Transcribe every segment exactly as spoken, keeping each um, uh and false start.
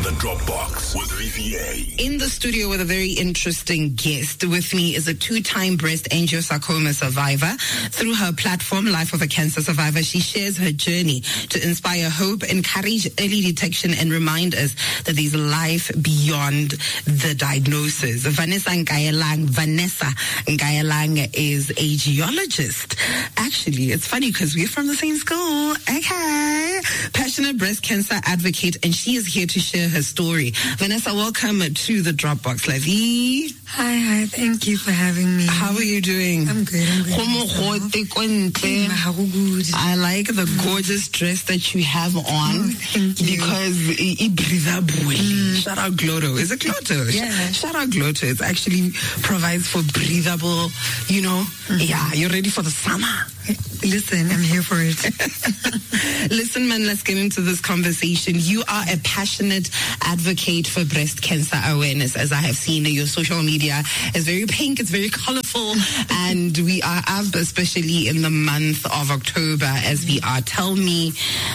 The Dropbox with V V A. In the studio with a very interesting guest. With me is a two-time breast angiosarcoma survivor. Through her platform, Life of a Cancer Survivor, she shares her journey to inspire hope, encourage early detection, and remind us that there's life beyond the diagnosis. Vanessa Ngayalang. Vanessa Ngayalang is a geologist. Actually, it's funny because we're from the same school. Okay. Passionate breast cancer advocate, and she is here to share her story. Vanessa, welcome to the Dropbox. Lavi. Hi, hi. Thank you for having me. How are you doing? I'm good. I'm good. I like the gorgeous dress that you have on. Oh, thank you. Because mm. shout out Glotto. Is it Glotto? Yeah. Shout out Glotto. It actually provides for breathable, you know. Mm-hmm. Yeah, you're ready for the summer. Listen, I'm here for it. Listen, man, let's get into this conversation. You are a passionate advocate for breast cancer awareness. As I have seen, your social media is very pink, it's very colorful, and we are up, especially in the month of October, as we are. Tell me,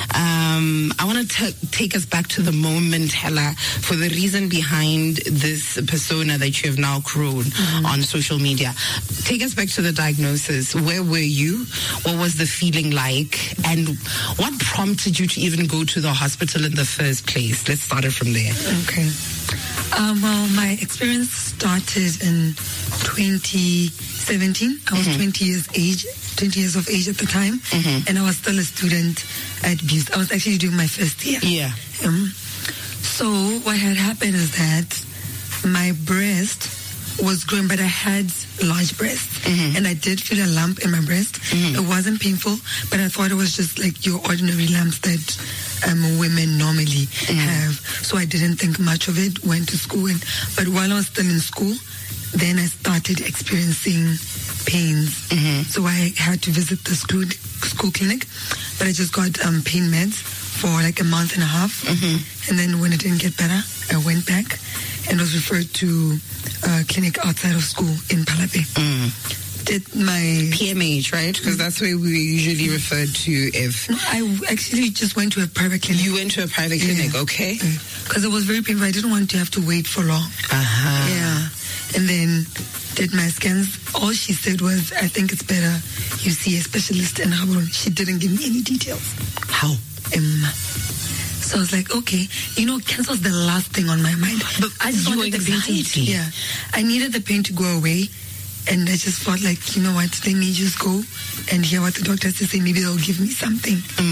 um, I want to take us back to the moment, Hella, for the reason behind this persona that you have now grown mm-hmm. on social media. Take us back to the diagnosis. Where were you? What was the feeling like? And what prompted you to even go to the hospital in the first place? Let's start it from there. Okay. Um, well, my experience started in twenty seventeen. I was mm-hmm. twenty years age, twenty years of age at the time, mm-hmm. and I was still a student at B U S. I was actually doing my first year. Yeah. Um, so what had happened is that my breast was growing, but I had large breasts, mm-hmm. and I did feel a lump in my breast. Mm-hmm. It wasn't painful, but I thought it was just like your ordinary lumps that um, women normally mm-hmm. have. So I didn't think much of it, went to school, and, but while I was still in school, then I started experiencing pains. Mm-hmm. So I had to visit the school, school clinic, but I just got um, pain meds for like a month and a half. Mm-hmm. And then when it didn't get better, I went back and was referred to a clinic outside of school in Palape. Mm. Did my P M H, right? Because mm. that's where we usually refer to if... No, I actually just went to a private clinic. You went to a private clinic, yeah. Okay. Because it was very painful. I didn't want to have to wait for long. Uh-huh. Yeah. And then did my scans. All she said was, I think it's better you see a specialist in Gaborone. She didn't give me any details. How? Um, So I was like, okay, you know, cancer was the last thing on my mind. But I just wanted the pain to, yeah, I needed the pain to go away. And I just felt like, you know what, let me just go and hear what the doctor has to say. Maybe they'll give me something.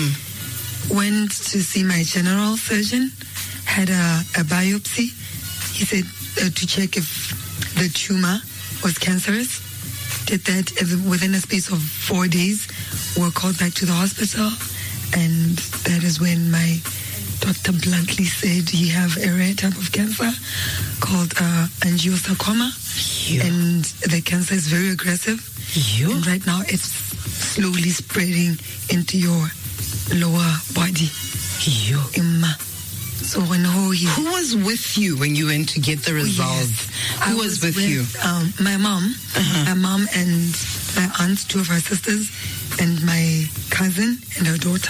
Mm. Went to see my general surgeon, had a, a biopsy. He said uh, to check if the tumor was cancerous. Did that within a space of four days. Were called back to the hospital. And that is when my doctor bluntly said you have a rare type of cancer called uh, angiosarcoma. Ew. And the cancer is very aggressive. Ew. And right now it's slowly spreading into your lower body. Ew. Ima. So when who, he, who was with you when you went to get the results? Yes, who I was, was with, with you? Um, my mom, uh-huh. my mom and my aunt, two of her sisters, and my cousin and her daughter.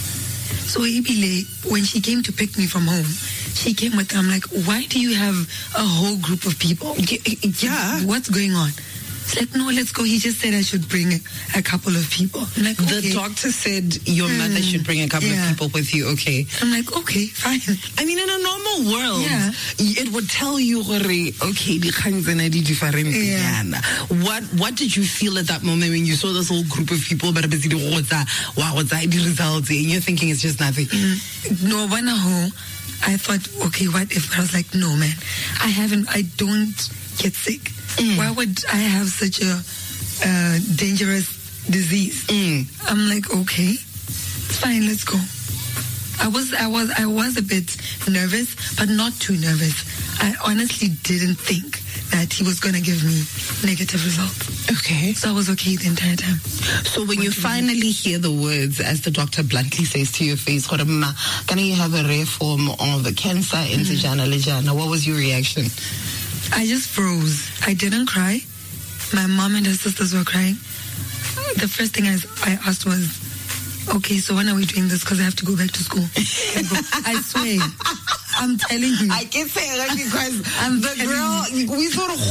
So Ibile, when she came to pick me from home, she came with, I'm like, why do you have a whole group of people? Yeah. What's going on? It's like, no, let's go. He just said I should bring a, a couple of people. I'm like, okay. The doctor said your mm, mother should bring a couple yeah. of people with you. Okay. I'm like, okay, fine. I mean, in a normal world, yeah. it would tell you, okay, different. Yeah. What What did you feel at that moment when you saw this whole group of people, but wow, the results, and you're thinking it's just nothing? Mm, no, one home. I thought, okay, what if? I was like, no, man, I haven't, I don't get sick. Mm. Why would I have such a uh, dangerous disease? Mm. I'm like, okay, it's fine, let's go. I was, I was, I was a bit nervous, but not too nervous. I honestly didn't think that he was going to give me negative results. Okay. So I was okay the entire time. So when what you finally hear the words, as the doctor bluntly says to your face, can you have a rare form of the cancer in mm. what was your reaction? I just froze. I didn't cry. My mom and her sisters were crying. The first thing I, I asked was, okay, so when are we doing this? Because I have to go back to school. I swear. I'm telling you. I can say that because I'm the girl, we sort of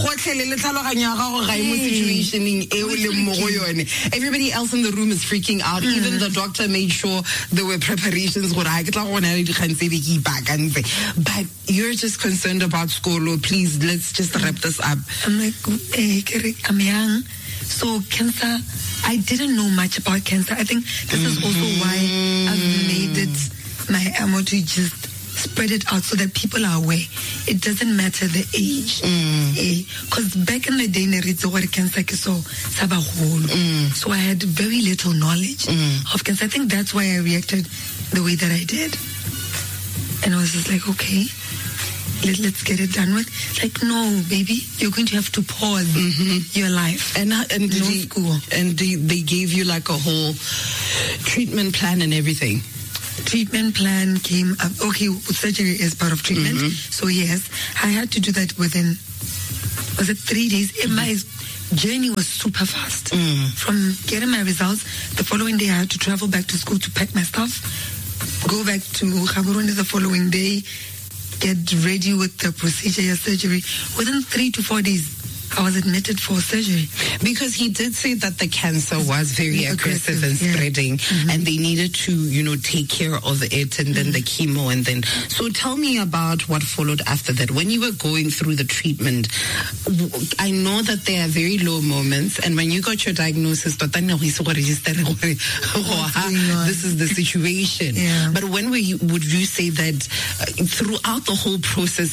everybody else in the room is freaking out. Mm. Even the doctor made sure there were preparations. But you're just concerned about school. Please, let's just wrap this up. I'm like, hey, I'm young. So cancer, I didn't know much about cancer. I think this is also why I've made it my ammo to just spread it out so that people are aware. It doesn't matter the age. Because mm. eh, back in the day, cancer mm. so I had very little knowledge mm. of cancer. I think that's why I reacted the way that I did. And I was just like, okay, let, let's get it done with. Like, no, baby, you're going to have to pause mm-hmm. your life. And uh, and no he, school. And they, they gave you like a whole treatment plan and everything. Treatment plan came up. Okay, surgery is part of treatment. Mm-hmm. So yes, I had to do that within, was it three days? Mm-hmm. My journey was super fast. Mm. From getting my results, the following day I had to travel back to school to pack my stuff, go back to Gaborone the following day, get ready with the procedure, your surgery. Within three to four days, I was admitted for surgery. Because he did say that the cancer was very aggressive, aggressive and yeah. spreading, mm-hmm. and they needed to, you know, take care of it, and then mm-hmm. the chemo, and then. So tell me about what followed after that. When you were going through the treatment, I know that there are very low moments, and when you got your diagnosis, this is the situation. Yeah. But when were you, would you say that uh, throughout the whole process,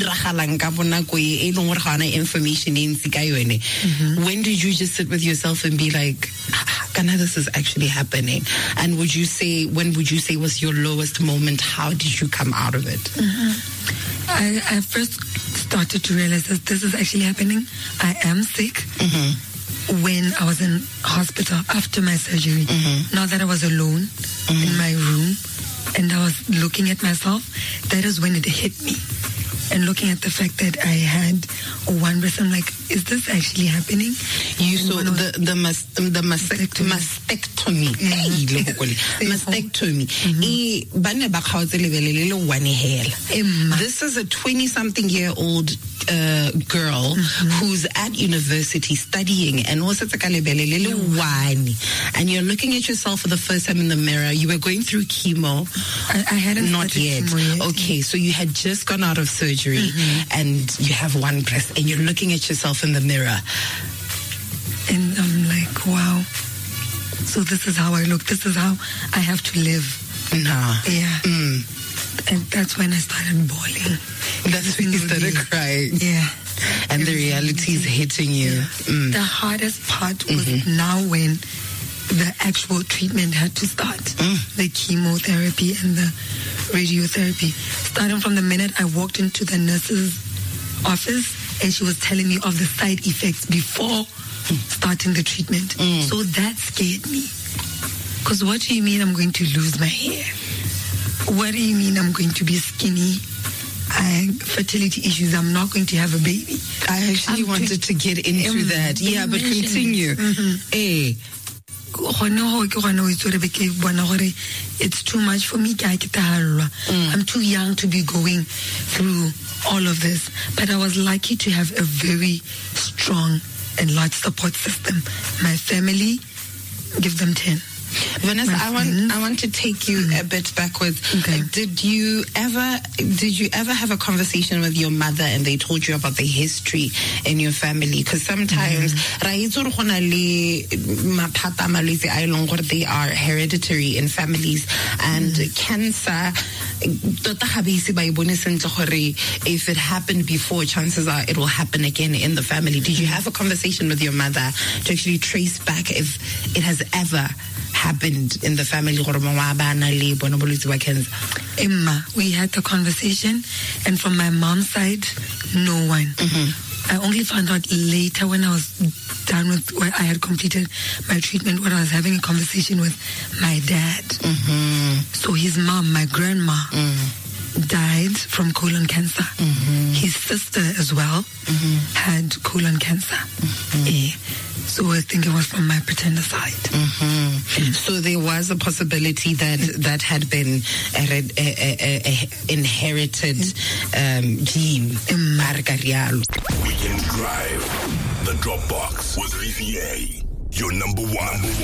information Mm-hmm. when did you just sit with yourself and be like, Kana, this is actually happening? And would you say, when would you say was your lowest moment? How did you come out of it? Mm-hmm. I, I first started to realize that this is actually happening. I am sick mm-hmm. when I was in hospital after my surgery. Mm-hmm. Now that I was alone mm-hmm. in my room and I was looking at myself, that is when it hit me. And looking at the fact that I had one breast, I'm like, is this actually happening? You saw the the mas, the mastectomy. Mastectomy. Mastectomy. This is a twenty-something-year-old uh, girl mm-hmm. who's at university studying, and also and you're looking at yourself for the first time in the mirror. You were going through chemo. I, I hadn't not yet. yet. Okay, so you had just gone out of surgery. Mm-hmm. And you have one breast and you're looking at yourself in the mirror. And I'm like, wow. So this is how I look. This is how I have to live. Nah. Yeah. Mm. And that's when I started bawling. That's when you started crying. Yeah. And the reality is hitting you. Yeah. Mm. The hardest part was mm-hmm. now when the actual treatment had to start. Mm. The chemotherapy and the radiotherapy. Starting from the minute I walked into the nurse's office and she was telling me of the side effects before mm. starting the treatment. Mm. So that scared me. Because what do you mean I'm going to lose my hair? What do you mean I'm going to be skinny? I, fertility issues, I'm not going to have a baby. I actually I'm wanted to, to get into um, that. Yeah, but continue. Mm-hmm. Hey. It's too much for me. Mm. I'm too young to be going through all of this. But I was lucky to have a very strong and large support system. My family, give them ten. Vanessa, I want I want to take you mm. a bit backwards. Okay. Did you ever did you ever have a conversation with your mother and they told you about the history in your family? Because sometimes mm. they are hereditary in families, and mm. cancer. If it happened before, chances are it will happen again in the family. Did you have a conversation with your mother to actually trace back if it has ever happened in the family? Emma, we had the conversation, and from my mom's side, no one. Mm-hmm. I only found out later when I was done with, when I had completed my treatment, when I was having a conversation with my dad. Mm-hmm. So his mom, my grandma, mm. died from colon cancer. Mm-hmm. His sister as well mm-hmm. had colon cancer. Mm-hmm. Eh. So I think it was from my paternal side. Mm-hmm. So there was a possibility that that had been a, a, a, a inherited um, gene. Weekend Drive, the Dropbox with V V A, your number one. Number one.